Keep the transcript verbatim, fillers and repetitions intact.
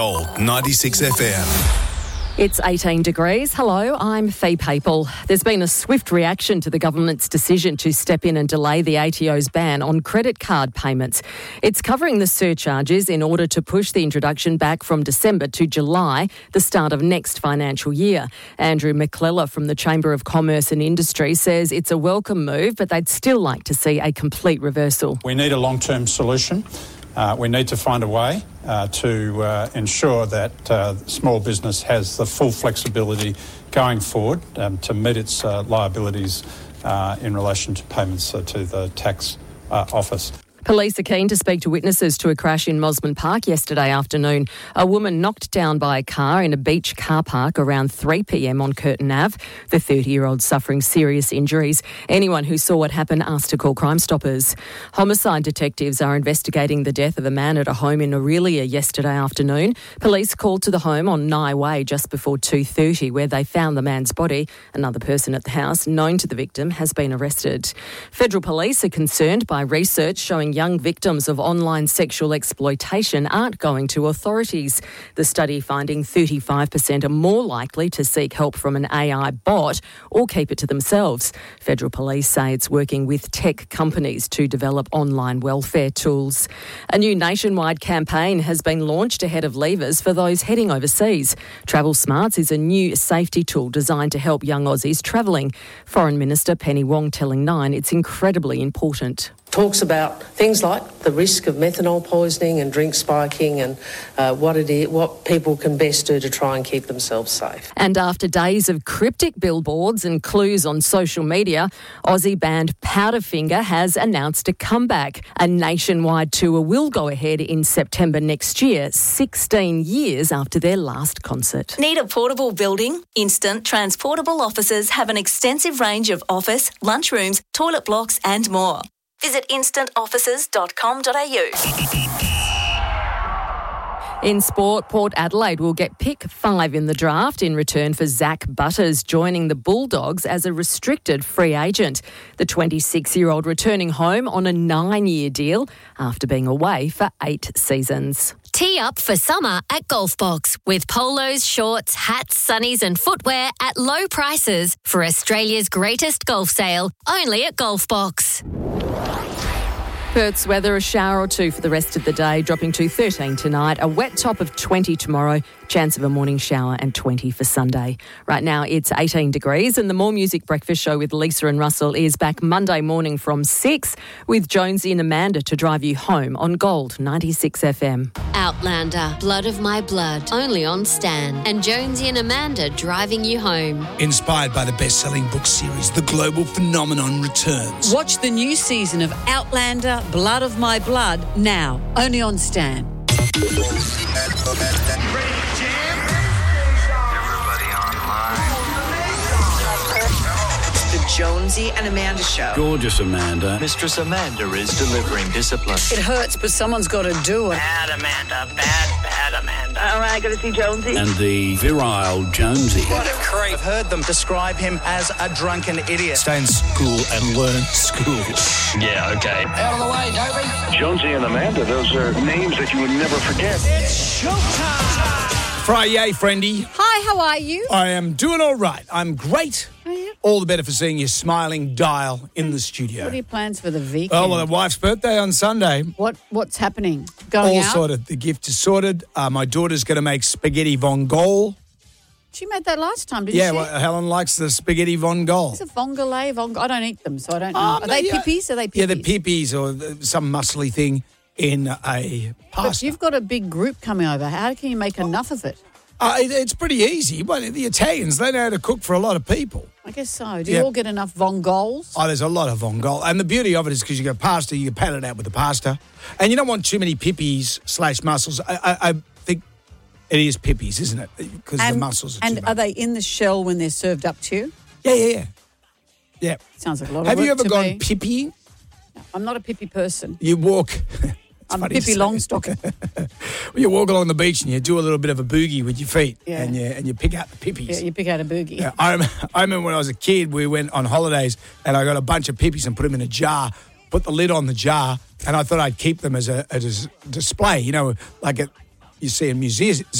Gold ninety-six F M. It's eighteen degrees. Hello, I'm Fee Papel. There's been a swift reaction to the government's decision to step in and delay the A T O's ban on credit card payments. It's covering the surcharges in order to push the introduction back from December to July, the start of next financial year. Andrew McClellan from the Chamber of Commerce and Industry says it's a welcome move, but they'd still like to see a complete reversal. We need a long-term solution. Uh, we need to find a way uh, to uh, ensure that uh, small business has the full flexibility going forward um, to meet its uh, liabilities uh, in relation to payments uh, to the tax uh, office. Police are keen to speak to witnesses to a crash in Mosman Park yesterday afternoon. A woman knocked down by a car in a beach car park around three p.m. on Curtin Avenue. The thirty-year-old suffering serious injuries. Anyone who saw what happened asked to call Crime Stoppers. Homicide detectives are investigating the death of a man at a home in Aurelia yesterday afternoon. Police called to the home on Nye Way just before two thirty, where they found the man's body. Another person at the house, known to the victim, has been arrested. Federal police are concerned by research showing young victims of online sexual exploitation aren't going to authorities. The study finding thirty-five percent are more likely to seek help from an A I bot or keep it to themselves. Federal police say it's working with tech companies to develop online welfare tools. A new nationwide campaign has been launched ahead of leavers for those heading overseas. Travel Smarts is a new safety tool designed to help young Aussies travelling. Foreign Minister Penny Wong telling Nine it's incredibly important. Talks about things like the risk of methanol poisoning and drink spiking and uh, what it is, what people can best do to try and keep themselves safe. And after days of cryptic billboards and clues on social media, Aussie band Powderfinger has announced a comeback. A nationwide tour will go ahead in September next year, sixteen years after their last concert. Need a portable building? Instant Transportable Offices have an extensive range of office, lunchrooms, toilet blocks and more. Visit instant offices dot com dot a u. In sport, Port Adelaide will get pick five in the draft in return for Zach Butters joining the Bulldogs as a restricted free agent. The twenty-six-year-old returning home on a nine-year deal after being away for eight seasons. Tee up for summer at Golfbox with polos, shorts, hats, sunnies and footwear at low prices for Australia's greatest golf sale, only at Golfbox. Perth's weather, a shower or two for the rest of the day, dropping to thirteen tonight, a wet top of twenty tomorrow, chance of a morning shower and twenty for Sunday. Right now it's eighteen degrees and the More Music Breakfast Show with Lisa and Russell is back Monday morning from six with Jonesy and Amanda to drive you home on Gold ninety-six F M. Outlander, Blood of My Blood, only on Stan. And Jonesy and Amanda driving you home. Inspired by the best-selling book series, The Global Phenomenon returns. Watch the new season of Outlander, Blood of My Blood, now, only on Stan. The Jonesy and Amanda Show. Gorgeous Amanda. Mistress Amanda is delivering discipline. It hurts, but someone's got to do it. Bad Amanda, bad, bad Amanda. All right, going to see Jonesy. And the virile Jonesy. What a creep. I've heard them describe him as a drunken idiot. Stay in school and learn school. Yeah, okay. Out of the way, Toby. Jonesy and Amanda, those are names that you would never forget. It's showtime. Friday, friendy. Hi, how are you? I am doing all right. I'm great. Oh, yeah. All the better for seeing your smiling dial in the studio. What are your plans for the weekend? Oh, well, the wife's birthday on Sunday. What What's happening? Going all out? sorted. The gift is sorted. Uh, my daughter's going to make spaghetti vongole. She made that last time, didn't yeah, she? well, Helen likes the spaghetti vongole. Is it vongole? Vong- I don't eat them, so I don't know. Um, Are they yeah. pippies? Are they pippies? Yeah, they're pippies or the, some muscly thing in a pasta. But you've got a big group coming over. How can you make enough of it? Uh, it, it's pretty easy. But the Italians, they know how to cook for a lot of people. I guess so. Do Yeah. you all get enough vongoles? Oh, there's a lot of vongole. And the beauty of it is because you got pasta, you can pat it out with the pasta. And you don't want too many pippies slash mussels. I, I, I think it is pippies, isn't it? Because the mussels are And too are much. they in the shell when they're served up to you? Yeah, yeah, yeah. Yeah. Sounds like a lot of Have work you ever to gone me. pippying? I'm not a pippy person. You walk... I'm funny Pippi to say. Longstocking. You walk along the beach and you do a little bit of a boogie with your feet, Yeah. and you and you pick out the pippies. Yeah, you pick out a boogie. Yeah, I, rem- I remember when I was a kid, we went on holidays, and I got a bunch of pippies and put them in a jar, put the lid on the jar, and I thought I'd keep them as a, as a display, you know, like a, you see in museums.